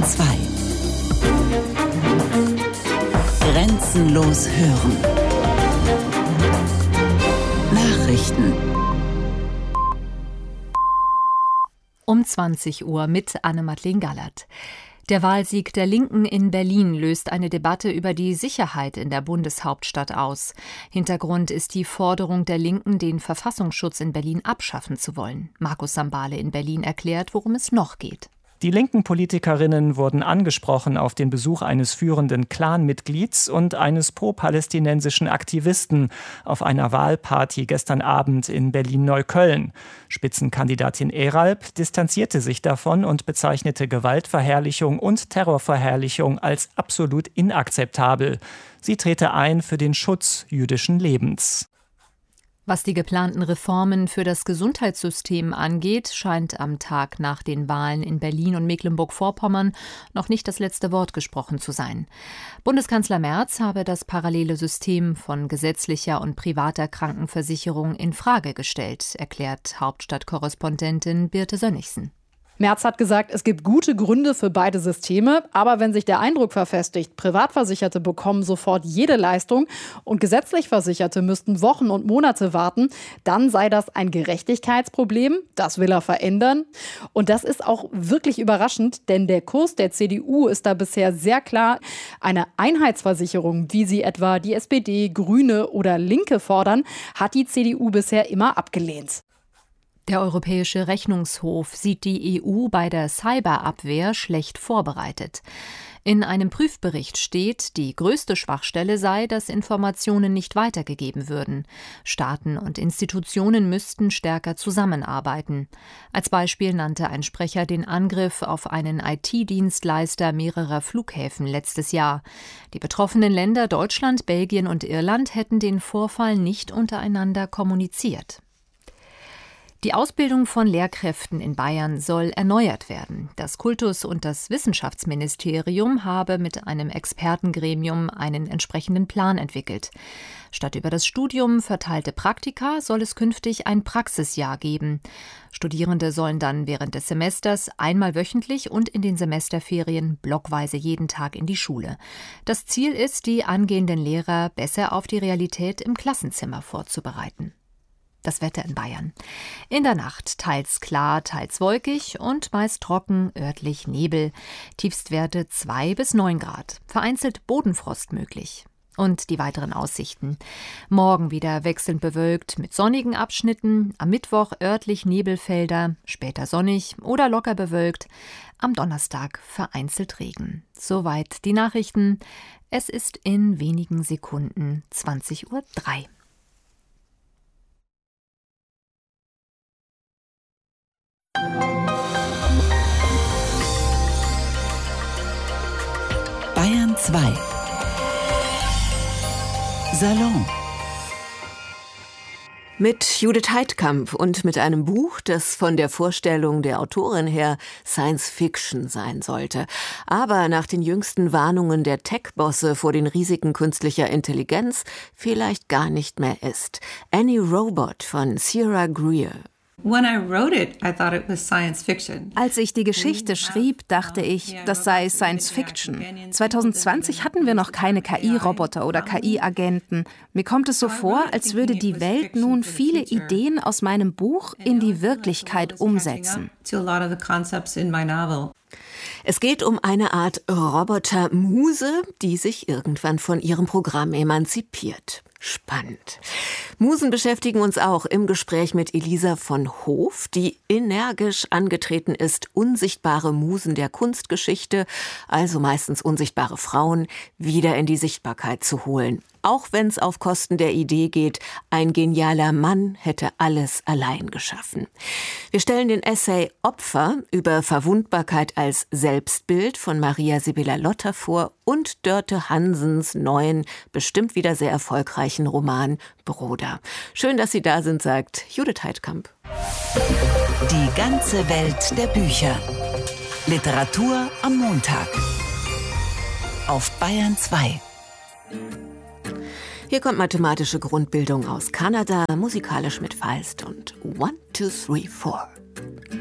Bayern 2. Grenzenlos hören. Nachrichten. Um 20 Uhr mit Anne-Madeleine Gallert. Der Wahlsieg der Linken in Berlin löst eine Debatte über die Sicherheit in der Bundeshauptstadt aus. Hintergrund ist die Forderung der Linken, den Verfassungsschutz in Berlin abschaffen zu wollen. Markus Sambale in Berlin erklärt, worum es noch geht. Die linken Politikerinnen wurden angesprochen auf den Besuch eines führenden Clan-Mitglieds und eines pro-palästinensischen Aktivisten auf einer Wahlparty gestern Abend in Berlin-Neukölln. Spitzenkandidatin Eralp distanzierte sich davon und bezeichnete Gewaltverherrlichung und Terrorverherrlichung als absolut inakzeptabel. Sie trete ein für den Schutz jüdischen Lebens. Was die geplanten Reformen für das Gesundheitssystem angeht, scheint am Tag nach den Wahlen in Berlin und Mecklenburg-Vorpommern noch nicht das letzte Wort gesprochen zu sein. Bundeskanzler Merz habe das parallele System von gesetzlicher und privater Krankenversicherung in Frage gestellt, erklärt Hauptstadtkorrespondentin Birte Sönnigsen. Merz hat gesagt, es gibt gute Gründe für beide Systeme, aber wenn sich der Eindruck verfestigt, Privatversicherte bekommen sofort jede Leistung und gesetzlich Versicherte müssten Wochen und Monate warten, dann sei das ein Gerechtigkeitsproblem, das will er verändern. Und das ist auch wirklich überraschend, denn der Kurs der CDU ist da bisher sehr klar. Eine Einheitsversicherung, wie sie etwa die SPD, Grüne oder Linke fordern, hat die CDU bisher immer abgelehnt. Der Europäische Rechnungshof sieht die EU bei der Cyberabwehr schlecht vorbereitet. In einem Prüfbericht steht, die größte Schwachstelle sei, dass Informationen nicht weitergegeben würden. Staaten und Institutionen müssten stärker zusammenarbeiten. Als Beispiel nannte ein Sprecher den Angriff auf einen IT-Dienstleister mehrerer Flughäfen letztes Jahr. Die betroffenen Länder Deutschland, Belgien und Irland hätten den Vorfall nicht untereinander kommuniziert. Die Ausbildung von Lehrkräften in Bayern soll erneuert werden. Das Kultus- und das Wissenschaftsministerium habe mit einem Expertengremium einen entsprechenden Plan entwickelt. Statt über das Studium verteilte Praktika soll es künftig ein Praxisjahr geben. Studierende sollen dann während des Semesters einmal wöchentlich und in den Semesterferien blockweise jeden Tag in die Schule. Das Ziel ist, die angehenden Lehrer besser auf die Realität im Klassenzimmer vorzubereiten. Das Wetter in Bayern. In der Nacht teils klar, teils wolkig und meist trocken, örtlich Nebel. Tiefstwerte 2 bis 9 Grad. Vereinzelt Bodenfrost möglich. Und die weiteren Aussichten. Morgen wieder wechselnd bewölkt mit sonnigen Abschnitten. Am Mittwoch örtlich Nebelfelder, später sonnig oder locker bewölkt. Am Donnerstag vereinzelt Regen. Soweit die Nachrichten. Es ist in wenigen Sekunden 20:03 Uhr. Bayern 2. Salon. Mit Judith Heidkamp und mit einem Buch, das von der Vorstellung der Autorin her Science Fiction sein sollte, aber nach den jüngsten Warnungen der Tech-Bosse vor den Risiken künstlicher Intelligenz vielleicht gar nicht mehr ist. Annie Robot von Sierra Greer. Als ich die Geschichte schrieb, dachte ich, das sei Science Fiction. 2020 hatten wir noch keine KI-Roboter oder KI-Agenten. Mir kommt es so vor, als würde die Welt nun viele Ideen aus meinem Buch in die Wirklichkeit umsetzen. Es geht um eine Art Roboter-Muse, die sich irgendwann von ihrem Programm emanzipiert. Spannend. Musen beschäftigen uns auch im Gespräch mit Elisa von Hoof, die energisch angetreten ist, unsichtbare Musen der Kunstgeschichte, also meistens unsichtbare Frauen, wieder in die Sichtbarkeit zu holen. Auch wenn es auf Kosten der Idee geht, ein genialer Mann hätte alles allein geschaffen. Wir stellen den Essay Opfer über Verwundbarkeit als Selbstbild von Maria Sibylla Lotter vor und Dörte Hansens neuen, bestimmt wieder sehr erfolgreichen Roman Bruder. Schön, dass Sie da sind, sagt Judith Heidkamp. Die ganze Welt der Bücher. Literatur am Montag. Auf Bayern 2. Hier kommt mathematische Grundbildung aus Kanada, musikalisch mit Feist und 1, 2, 3, 4.